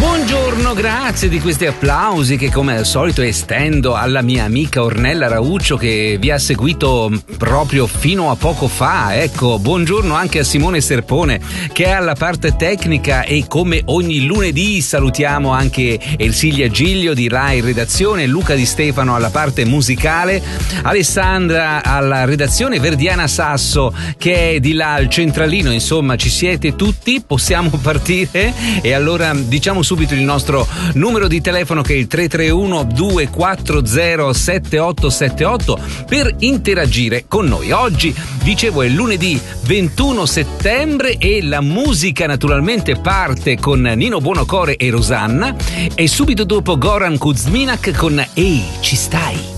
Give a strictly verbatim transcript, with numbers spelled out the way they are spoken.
Buongiorno, grazie di questi applausi che come al solito estendo alla mia amica Ornella Rauccio che vi ha seguito proprio fino a poco fa. Ecco, buongiorno anche a Simone Serpone che è alla parte tecnica e come ogni lunedì salutiamo anche Ersilia Giglio di Rai Redazione, Luca Di Stefano alla parte musicale, Alessandra alla redazione, Verdiana Sasso che è di là al centralino. Insomma, ci siete tutti, possiamo partire e allora diciamo subito il nostro numero di telefono che è il tre tre uno due quattro zero sette otto sette otto per interagire con noi. Oggi, dicevo, è lunedì ventuno settembre e la musica naturalmente parte con Nino Buonocore e Rosanna e subito dopo Goran Kuzminak con Ehi, ci stai?